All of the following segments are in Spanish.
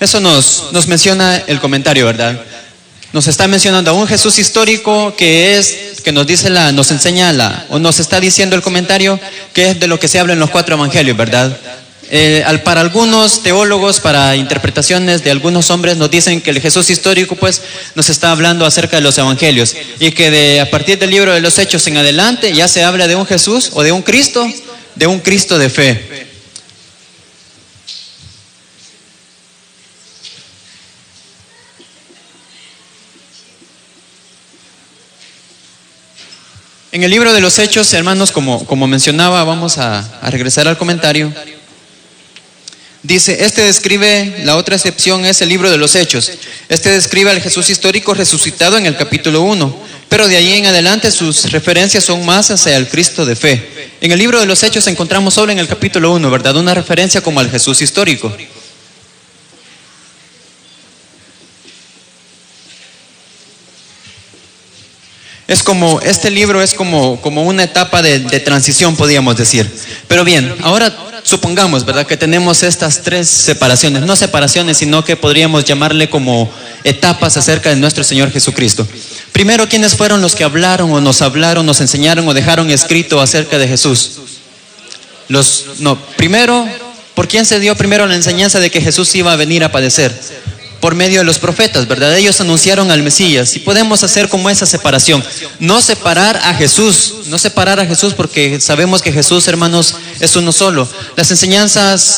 Eso nos menciona el comentario, ¿verdad? Nos está mencionando a un Jesús histórico que nos enseña o nos está diciendo el comentario que es de lo que se habla en los 4 evangelios, ¿verdad? Para algunos teólogos, para interpretaciones de algunos hombres, nos dicen que el Jesús histórico pues nos está hablando acerca de los evangelios y que a partir del libro de los Hechos en adelante ya se habla de un Jesús o de un Cristo de fe. En el libro de los Hechos, hermanos, como mencionaba, vamos a regresar al comentario. Dice, describe, la otra excepción es el libro de los Hechos. Describe al Jesús histórico resucitado en el capítulo 1, pero de ahí en adelante sus referencias son más hacia el Cristo de fe. En el libro de los Hechos encontramos solo en el capítulo 1, ¿verdad? Una referencia como al Jesús histórico. Este libro es como una etapa de transición, podríamos decir. Pero bien, ahora supongamos, ¿verdad?, que tenemos estas 3 separaciones, no separaciones, sino que podríamos llamarle como etapas acerca de nuestro Señor Jesucristo. Primero, ¿quiénes fueron los que hablaron, nos enseñaron o dejaron escrito acerca de Jesús? Primero, ¿por quién se dio primero la enseñanza de que Jesús iba a venir a padecer? Por medio de los profetas, ¿verdad? Ellos anunciaron al Mesías y podemos hacer como esa separación. No separar a Jesús porque sabemos que Jesús, hermanos, es uno solo. Las enseñanzas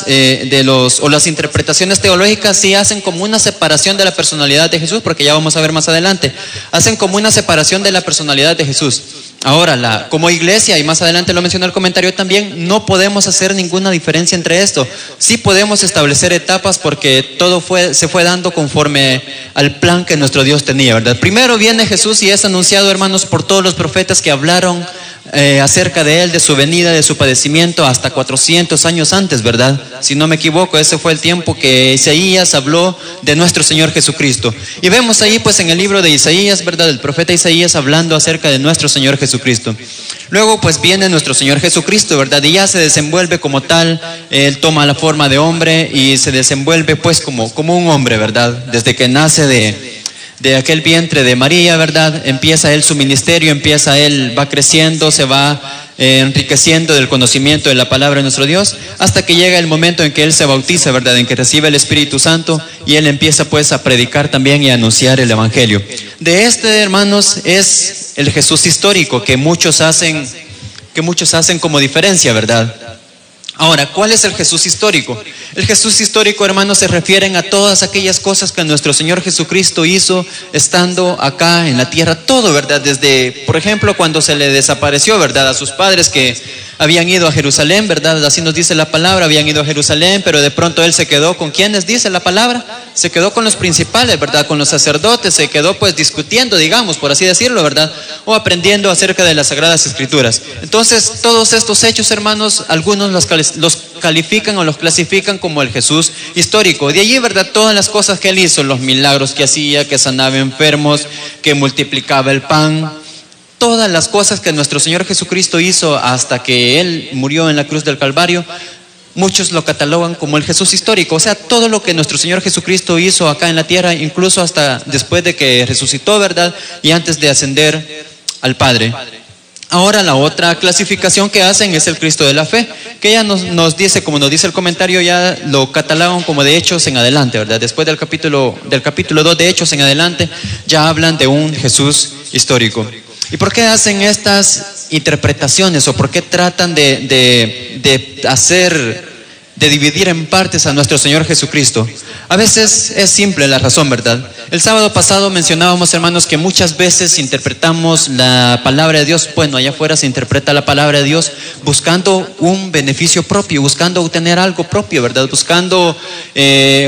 o las interpretaciones teológicas sí hacen como una separación de la personalidad de Jesús, porque ya vamos a ver más adelante. Hacen como una separación de la personalidad de Jesús. Ahora, como iglesia, y más adelante lo mencionó el comentario también, no podemos hacer ninguna diferencia entre esto. Sí podemos establecer etapas porque todo se fue dando conforme al plan que nuestro Dios tenía, ¿verdad? Primero viene Jesús y es anunciado, hermanos, por todos los profetas que hablaron acerca de Él, de su venida, de su padecimiento, hasta 400 años antes, ¿verdad? Si no me equivoco, ese fue el tiempo que Isaías habló de nuestro Señor Jesucristo. Y vemos ahí, pues, en el libro de Isaías, ¿verdad?, el profeta Isaías hablando acerca de nuestro Señor Jesucristo. Luego, pues, viene nuestro Señor Jesucristo, ¿verdad? Y ya se desenvuelve como tal, Él toma la forma de hombre y se desenvuelve, pues, como un hombre, ¿verdad? Desde que nace de aquel vientre de María, ¿verdad? Empieza Él su ministerio, va creciendo, se va enriqueciendo del conocimiento de la palabra de nuestro Dios, hasta que llega el momento en que Él se bautiza, ¿verdad? En que recibe el Espíritu Santo y Él empieza pues a predicar también y a anunciar el Evangelio. De hermanos, es el Jesús histórico que muchos hacen como diferencia, ¿verdad? Ahora, ¿cuál es el Jesús histórico? El Jesús histórico, hermanos, se refieren a todas aquellas cosas que nuestro Señor Jesucristo hizo estando acá en la tierra, todo, ¿verdad? Desde, por ejemplo, cuando se le desapareció, ¿verdad?, a sus padres que habían ido a Jerusalén, ¿verdad? Así nos dice la palabra, habían ido a Jerusalén, pero de pronto Él se quedó ¿con quiénes dice la palabra? Se quedó con los principales, ¿verdad? Con los sacerdotes, se quedó pues discutiendo, digamos, por así decirlo, ¿verdad? O aprendiendo acerca de las Sagradas Escrituras. Entonces, todos estos hechos, hermanos, algunos los califican o los clasifican como el Jesús histórico. De allí, ¿verdad?, todas las cosas que Él hizo, los milagros que hacía, que sanaba enfermos, que multiplicaba el pan, todas las cosas que nuestro Señor Jesucristo hizo hasta que Él murió en la cruz del Calvario, muchos lo catalogan como el Jesús histórico. O sea, todo lo que nuestro Señor Jesucristo hizo acá en la tierra, incluso hasta después de que resucitó, ¿verdad?, y antes de ascender al Padre. Ahora, la otra clasificación que hacen es el Cristo de la fe, que ya nos dice, como nos dice el comentario, ya lo catalogan como de Hechos en adelante, ¿verdad? Después del capítulo 2 de Hechos en adelante, ya hablan de un Jesús histórico. ¿Y por qué hacen estas interpretaciones o por qué tratan de dividir en partes a nuestro Señor Jesucristo? A veces es simple la razón, ¿verdad? El sábado pasado mencionábamos, hermanos, que muchas veces interpretamos la palabra de Dios. Bueno, allá afuera se interpreta la palabra de Dios buscando un beneficio propio, buscando obtener algo propio, ¿verdad? Buscando